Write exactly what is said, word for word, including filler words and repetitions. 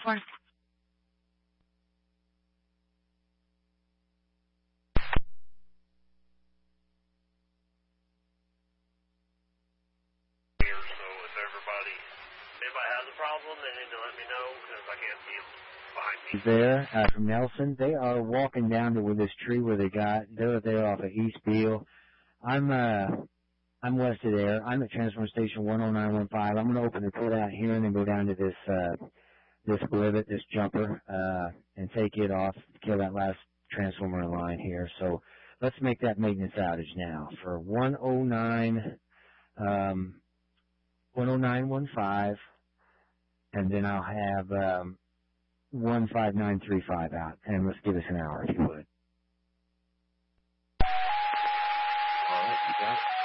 four. So if everybody, if I have a problem, they need to let me know because I can't see them behind me. There, uh, from Nelson, they are walking down to where this tree where they got, they're there off of East Beale. I'm, uh, I'm west of there. I'm at Transformer Station one oh nine one five. I'm going to open the port out here and then go down to this, uh, this Blivet, this jumper, uh, and take it off, kill that last transformer line here. So let's make that maintenance outage now for one oh nine, um, one oh nine one five, and then I'll have, um, one five nine three five out, and let's give us an hour if you would.